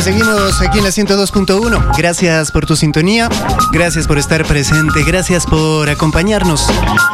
Seguimos aquí en la 102.1. Gracias por tu sintonía, gracias por estar presente, gracias por acompañarnos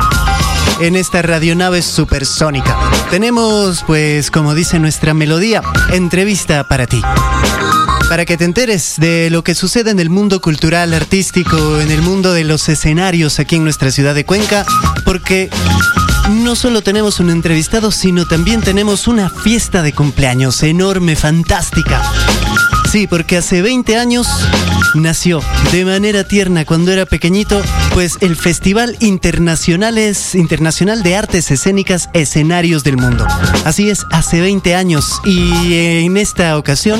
en esta radionave supersónica. Tenemos, pues, como dice nuestra melodía, entrevista para ti. Para que te enteres de lo que sucede en el mundo cultural, artístico, en el mundo de los escenarios aquí en nuestra ciudad de Cuenca, porque no solo tenemos un entrevistado, sino también tenemos una fiesta de cumpleaños enorme, fantástica. Sí, porque hace 20 años nació de manera tierna cuando era pequeñito, pues el Festival Internacional de Artes Escénicas Escenarios del Mundo. Así es, hace 20 años y en esta ocasión,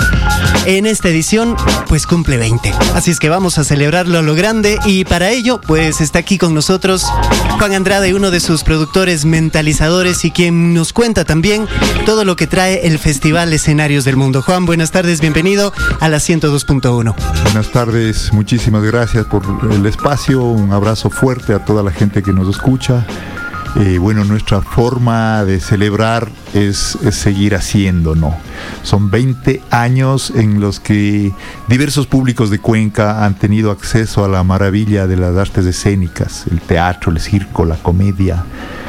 en esta edición, pues cumple 20. Así es que vamos a celebrarlo a lo grande y para ello, pues está aquí con nosotros Juan Andrade, uno de sus productores mentalizadores y quien nos cuenta también todo lo que trae el Festival Escenarios del Mundo. Juan, buenas tardes, bienvenido a la 102.1. Buenas tardes, muchísimas gracias por el espacio, un abrazo fuerte a toda la gente que nos escucha. Bueno, nuestra forma de celebrar es seguir haciendo, ¿no? Son 20 años en los que diversos públicos de Cuenca han tenido acceso a la maravilla de las artes escénicas, el teatro, el circo, la comedia,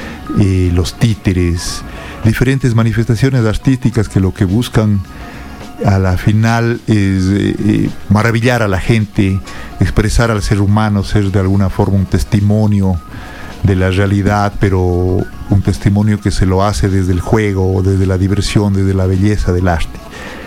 los títeres, diferentes manifestaciones artísticas que lo que buscan a la final es maravillar a la gente, expresar al ser humano, ser de alguna forma un testimonio de la realidad, pero un testimonio que se lo hace desde el juego, desde la diversión, desde la belleza del arte.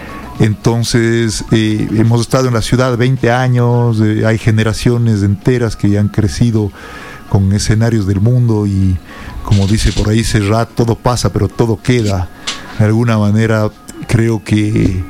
Entonces, hemos estado en la ciudad 20 años, hay generaciones enteras que han crecido con escenarios del mundo y, como dice por ahí Serrat, todo pasa, pero todo queda. De alguna manera, creo que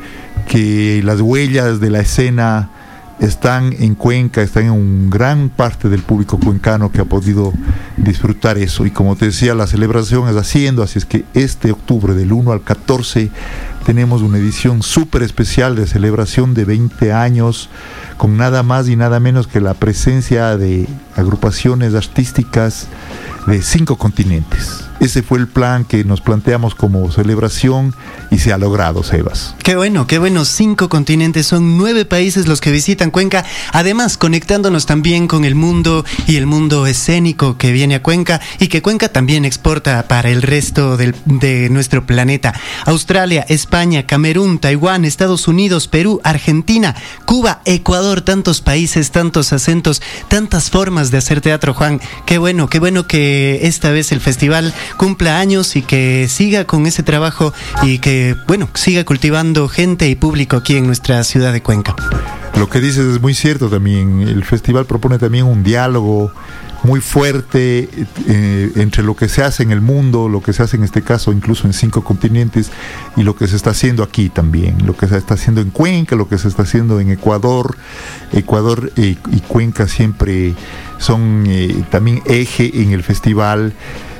las huellas de la escena están en Cuenca, están en un gran parte del público cuencano que ha podido disfrutar eso. Y como te decía, la celebración es haciendo, así es que este octubre del 1 al 14 tenemos una edición súper especial de celebración de 20 años con nada más y nada menos que la presencia de agrupaciones artísticas de 5 continentes. Ese fue el plan que nos planteamos como celebración y se ha logrado, Sebas. Qué bueno, 5 continentes, son 9 países los que visitan Cuenca, además conectándonos también con el mundo y el mundo escénico que viene a Cuenca y que Cuenca también exporta para el resto de nuestro planeta. Australia, España, Camerún, Taiwán, Estados Unidos, Perú, Argentina, Cuba, Ecuador, tantos países, tantos acentos, tantas formas de hacer teatro, Juan. Qué bueno que esta vez el festival cumpla años y que siga con ese trabajo y que, bueno, siga cultivando gente y público aquí en nuestra ciudad de Cuenca. Lo que dices es muy cierto también. El festival propone también un diálogo muy fuerte entre lo que se hace en el mundo, lo que se hace en este caso incluso en 5 continentes y lo que se está haciendo aquí también, lo que se está haciendo en Cuenca, lo que se está haciendo en Ecuador. Ecuador y Cuenca siempre son también eje en el festival.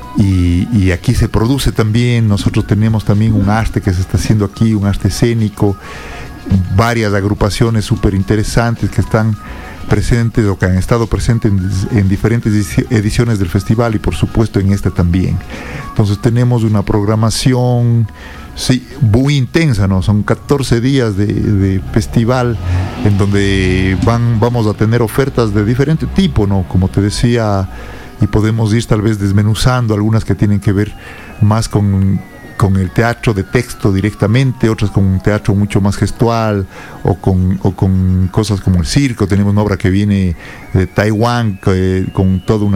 Y aquí se produce también, nosotros tenemos también un arte que se está haciendo aquí, un arte escénico, varias agrupaciones súper interesantes que están presentes o que han estado presentes en diferentes ediciones del festival y por supuesto en esta también. Entonces tenemos una programación muy intensa, ¿no? Son 14 días de festival en donde vamos a tener ofertas de diferente tipo, ¿no? Como te decía, y podemos ir tal vez desmenuzando algunas que tienen que ver más con el teatro de texto directamente, otras con un teatro mucho más gestual o con cosas como el circo. Tenemos una obra que viene de Taiwán con toda una